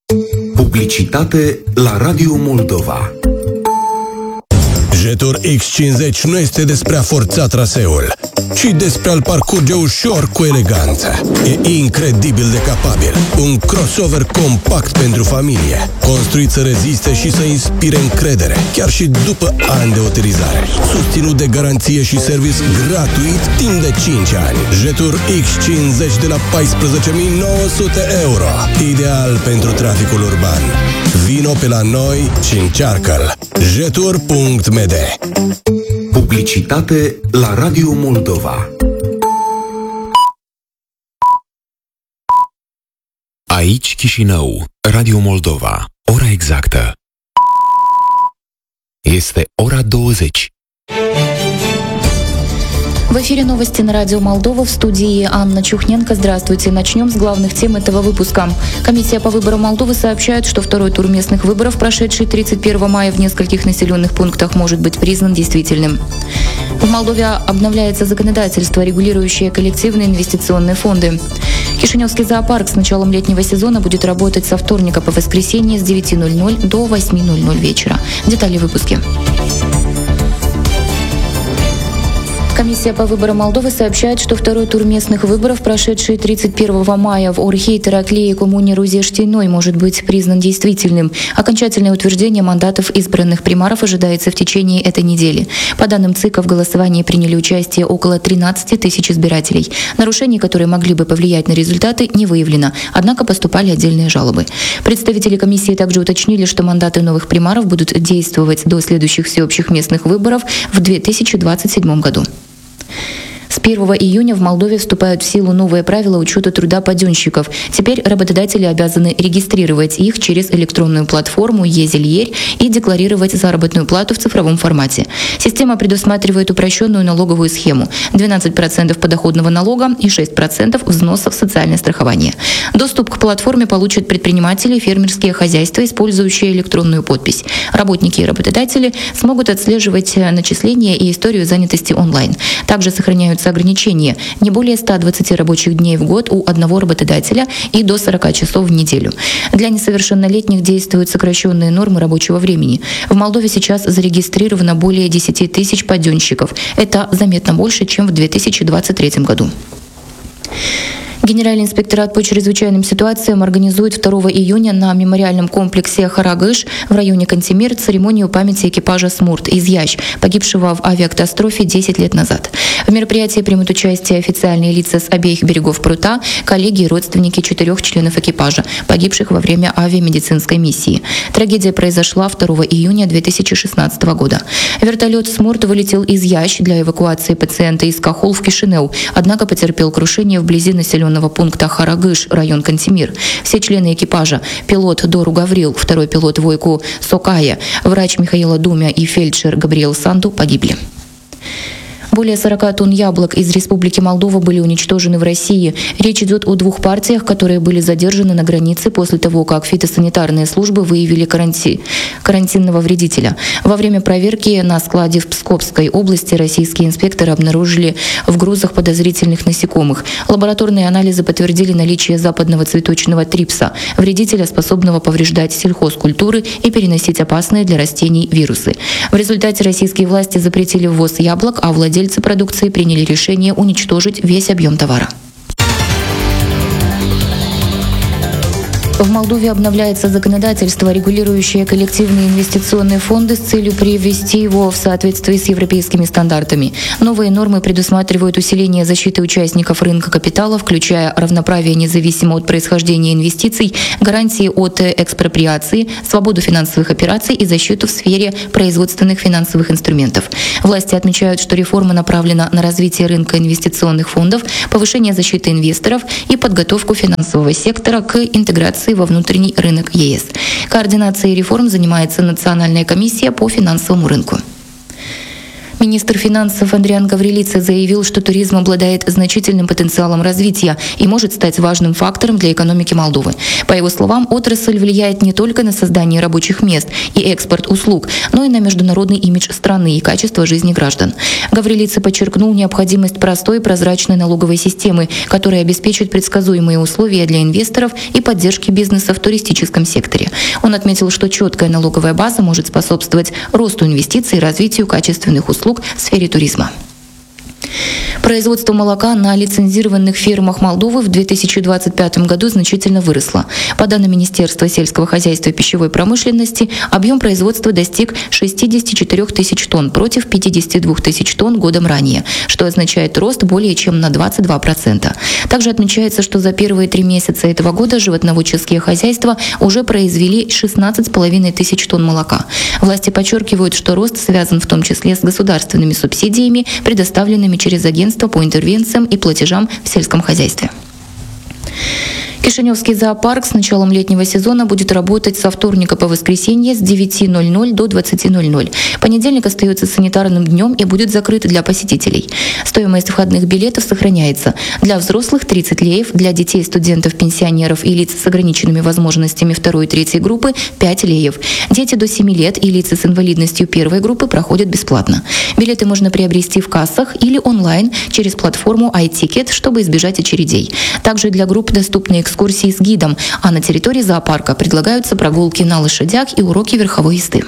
Publicitate la Radio Moldova. Jetur X50 nu este despre a forța traseul, ci despre a-l parcurge ușor cu eleganță. E incredibil de capabil. Un crossover compact pentru familie, construit să reziste și să inspire încredere, chiar și după ani de utilizare. Susținut de garanție și service gratuit timp de 5 ani. Jetur X50 de la 14.900 euro. Ideal pentru traficul urban. Vino pe la noi și încearcă-l. Jetur.md. Publicitate la Radio Moldova. Aici Chișinău, Radio Moldova. Ora exactă este ora 20. В эфире новости на радио Молдова, в студии Анна Чухненко. Здравствуйте. Начнем с главных тем этого выпуска. Комиссия по выборам Молдовы сообщает, что второй тур местных выборов, прошедший 31 мая в нескольких населенных пунктах, может быть признан действительным. В Молдове обновляется законодательство, регулирующее коллективные инвестиционные фонды. Кишиневский зоопарк с началом летнего сезона будет работать со вторника по воскресенье с 9:00 до 8:00 вечера. Детали в выпуске. Комиссия по выборам Молдовы сообщает, что второй тур местных выборов, прошедший 31 мая в Орхе и Таракле и коммуне Рузештейной, может быть признан действительным. Окончательное утверждение мандатов избранных примаров ожидается в течение этой недели. По данным ЦИКа, в голосовании приняли участие около 13 тысяч избирателей. Нарушений, которые могли бы повлиять на результаты, не выявлено, однако поступали отдельные жалобы. Представители комиссии также уточнили, что мандаты новых примаров будут действовать до следующих всеобщих местных выборов в 2027 году. С 1 июня в Молдове вступают в силу новые правила учета труда паденщиков. Теперь работодатели обязаны регистрировать их через электронную платформу «Езельерь» и декларировать заработную плату в цифровом формате. Система предусматривает упрощенную налоговую схему: 12% подоходного налога и 6% взносов в социальное страхование. Доступ к платформе получат предприниматели и фермерские хозяйства, использующие электронную подпись. Работники и работодатели смогут отслеживать начисления и историю занятости онлайн. Также сохраняются ограничения: не более 120 рабочих дней в год у одного работодателя и до 40 часов в неделю. Для несовершеннолетних действуют сокращенные нормы рабочего времени. В Молдове сейчас зарегистрировано более 10 тысяч паденщиков. Это заметно больше, чем в 2023 году. Генеральный инспекторат по чрезвычайным ситуациям организует 2 июня на мемориальном комплексе Харагыш в районе Кантемир церемонию памяти экипажа «Смурт» из Ящ, погибшего в авиакатастрофе 10 лет назад. В мероприятии примут участие официальные лица с обеих берегов прута, коллеги и родственники 4 членов экипажа, погибших во время авиамедицинской миссии. Трагедия произошла 2 июня 2016 года. Вертолет «Смурт» вылетел из Ящ для эвакуации пациента из Кахол в Кишинев, однако потерпел крушение вблизи населенного пункта Харагыш, район Кантемир. Все члены экипажа — пилот Дору Гаврил, второй пилот Войку Сокая, врач Михаила Думя и фельдшер Габриэл Санду — погибли. Более 40 тонн яблок из Республики Молдова были уничтожены в России. Речь идет о 2 партиях, которые были задержаны на границе после того, как фитосанитарные службы выявили карантинного вредителя. Во время проверки на складе в Псковской области российские инспекторы обнаружили в грузах подозрительных насекомых. Лабораторные анализы подтвердили наличие западного цветочного трипса, вредителя, способного повреждать сельхозкультуры и переносить опасные для растений вирусы. В результате российские власти запретили ввоз яблок, а владельцы продукции приняли решение уничтожить весь объем товара. В Молдове обновляется законодательство, регулирующее коллективные инвестиционные фонды с целью привести его в соответствие с европейскими стандартами. Новые нормы предусматривают усиление защиты участников рынка капитала, включая равноправие независимо от происхождения инвестиций, гарантии от экспроприации, свободу финансовых операций и защиту в сфере производственных финансовых инструментов. Власти отмечают, что реформа направлена на развитие рынка инвестиционных фондов, повышение защиты инвесторов и подготовку финансового сектора к интеграции во внутренний рынок ЕС. Координацией реформ занимается Национальная комиссия по финансовому рынку. Министр финансов Андриан Гаврилица заявил, что туризм обладает значительным потенциалом развития и может стать важным фактором для экономики Молдовы. По его словам, отрасль влияет не только на создание рабочих мест и экспорт услуг, но и на международный имидж страны и качество жизни граждан. Гаврилица подчеркнул необходимость простой и прозрачной налоговой системы, которая обеспечит предсказуемые условия для инвесторов и поддержки бизнеса в туристическом секторе. Он отметил, что четкая налоговая база может способствовать росту инвестиций и развитию качественных услуг в сфере туризма. Производство молока на лицензированных фермах Молдовы в 2025 году значительно выросло. По данным Министерства сельского хозяйства и пищевой промышленности, объем производства достиг 64 тысяч тонн против 52 тысяч тонн годом ранее, что означает рост более чем на 22%. Также отмечается, что за первые 3 месяца этого года животноводческие хозяйства уже произвели 16,5 тысяч тонн молока. Власти подчеркивают, что рост связан в том числе с государственными субсидиями, предоставленными через агентство по интервенциям и платежам в сельском хозяйстве. Кишиневский зоопарк с началом летнего сезона будет работать со вторника по воскресенье с 9:00 до 20:00. Понедельник остается санитарным днем и будет закрыт для посетителей. Стоимость входных билетов сохраняется. Для взрослых 30 леев, для детей, студентов, пенсионеров и лиц с ограниченными возможностями 2 и 3 группы 5 леев. Дети до 7 лет и лица с инвалидностью 1 группы проходят бесплатно. Билеты можно приобрести в кассах или онлайн через платформу iTicket, чтобы избежать очередей. Также для групп доступны экскурсии с гидом, а на территории зоопарка предлагаются прогулки на лошадях и уроки верховой езды.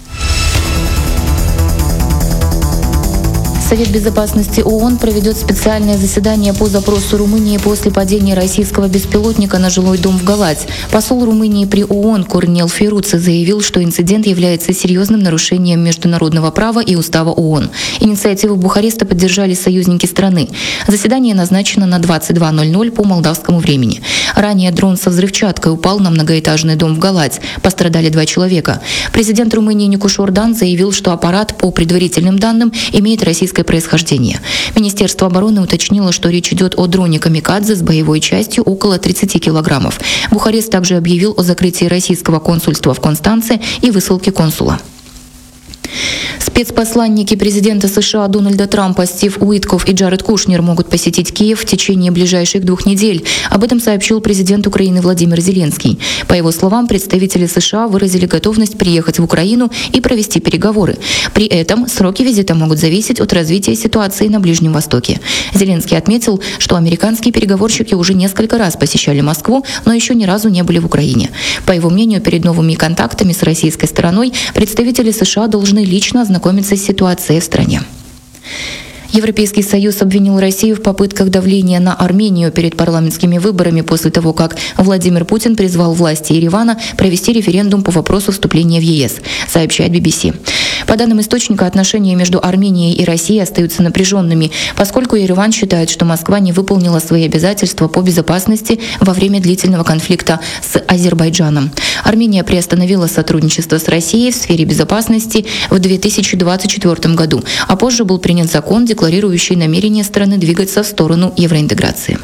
Совет безопасности ООН проведет специальное заседание по запросу Румынии после падения российского беспилотника на жилой дом в Галаți. Посол Румынии при ООН Корнел Феруци заявил, что инцидент является серьезным нарушением международного права и устава ООН. Инициативу Бухареста поддержали союзники страны. Заседание назначено на 22:00 по молдавскому времени. Ранее дрон со взрывчаткой упал на многоэтажный дом в Галаți. Пострадали 2 человека. Президент Румынии Никуш Ордан заявил, что аппарат, по предварительным данным, имеет российское происхождение. Министерство обороны уточнило, что речь идет о дроне «Камикадзе» с боевой частью около 30 килограммов. Бухарест также объявил о закрытии российского консульства в Констанце и высылке консула. Спецпосланники президента США Дональда Трампа Стив Уитков и Джаред Кушнер могут посетить Киев в течение ближайших 2 недель. Об этом сообщил президент Украины Владимир Зеленский. По его словам, представители США выразили готовность приехать в Украину и провести переговоры. При этом сроки визита могут зависеть от развития ситуации на Ближнем Востоке. Зеленский отметил, что американские переговорщики уже несколько раз посещали Москву, но еще ни разу не были в Украине. По его мнению, перед новыми контактами с российской стороной представители США должны лично ознакомиться с ситуацией в стране. Европейский Союз обвинил Россию в попытках давления на Армению перед парламентскими выборами после того, как Владимир Путин призвал власти Еревана провести референдум по вопросу вступления в ЕС, сообщает BBC. По данным источника, отношения между Арменией и Россией остаются напряженными, поскольку Ереван считает, что Москва не выполнила свои обязательства по безопасности во время длительного конфликта с Азербайджаном. Армения приостановила сотрудничество с Россией в сфере безопасности в 2024 году, а позже был принят закон, декларирующий намерение страны двигаться в сторону евроинтеграции.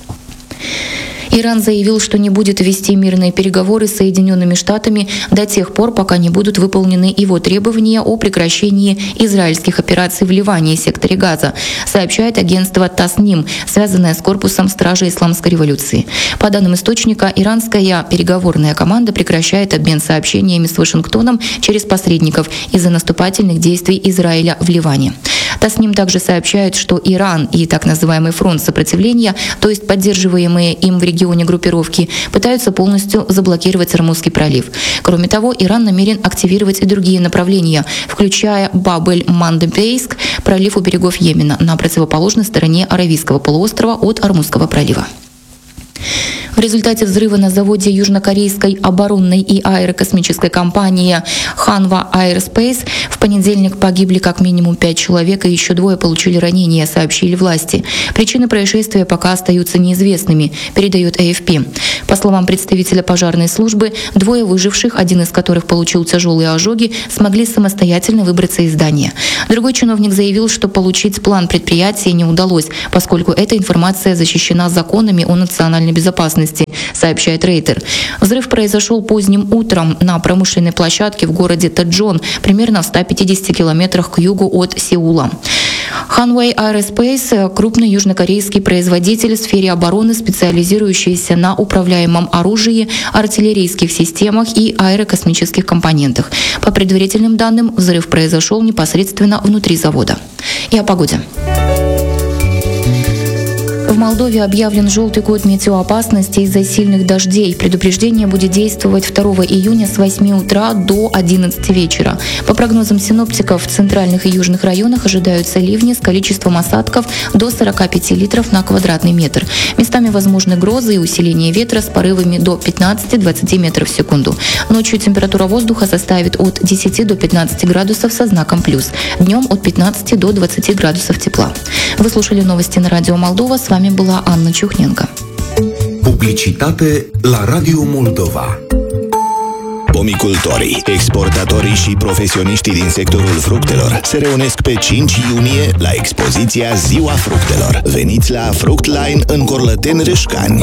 Иран заявил, что не будет вести мирные переговоры с Соединенными Штатами до тех пор, пока не будут выполнены его требования о прекращении израильских операций в Ливане и секторе Газа, сообщает агентство Тасним, связанное с корпусом стражи исламской революции. По данным источника, иранская переговорная команда прекращает обмен сообщениями с Вашингтоном через посредников из-за наступательных действий Израиля в Ливане. Тасним также сообщает, что Иран и так называемый фронт сопротивления, то есть поддерживаемые им в регионе группировки, пытаются полностью заблокировать Ормузский пролив. Кроме того, Иран намерен активировать и другие направления, включая Баб-эль-Мандебейск, пролив у берегов Йемена, на противоположной стороне Аравийского полуострова от Ормузского пролива. В результате взрыва на заводе южнокорейской оборонной и аэрокосмической компании Hanwha Aerospace в понедельник погибли как минимум 5 человек, и еще 2 получили ранения, сообщили власти. Причины происшествия пока остаются неизвестными, передает AFP. По словам представителя пожарной службы, 2 выживших, один из которых получил тяжелые ожоги, смогли самостоятельно выбраться из здания. Другой чиновник заявил, что получить план предприятия не удалось, поскольку эта информация защищена законами о национальной безопасности опасности, сообщает Рейтер. Взрыв произошел поздним утром на промышленной площадке в городе Таджон, примерно в 150 километрах к югу от Сеула. Hanwha Aerospace – крупный южнокорейский производитель в сфере обороны, специализирующийся на управляемом оружии, артиллерийских системах и аэрокосмических компонентах. По предварительным данным, взрыв произошел непосредственно внутри завода. И о погоде. В Молдове объявлен желтый код метеоопасности из-за сильных дождей. Предупреждение будет действовать 2 июня с 8 утра до 11 вечера. По прогнозам синоптиков, в центральных и южных районах ожидаются ливни с количеством осадков до 45 литров на квадратный метр. Местами возможны грозы и усиление ветра с порывами до 15-20 метров в секунду. Ночью температура воздуха составит от 10 до 15 градусов со знаком плюс. Днем от 15 до 20 градусов тепла. Вы слушали новости на Радио Молдова. С вами была Анна Ciuhnenко. Publicitate la Radio Moldova. Pomicultorii, exportatorii și profesioniștii din sectorul fructelor se reunesc pe 5 iunie la expoziția Ziua Fructelor. Veniți la Fructline în Corlăteni Râșcani.